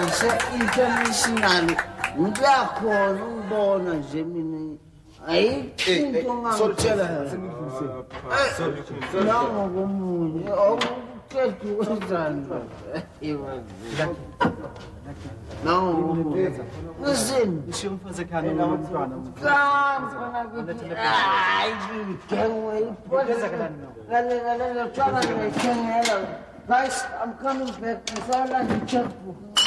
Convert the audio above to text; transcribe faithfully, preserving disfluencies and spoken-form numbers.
se-international ngiyakhona ukubona nje mina ayikho into ngangitshela nangokomunye okuqeda ukwenzani nangokomunye listen ishimfaze khani nomntwana hayi ngigengwe ngale ngale ngitshwala ngiyithengela guys I'm coming back ngisala ngi-checkbook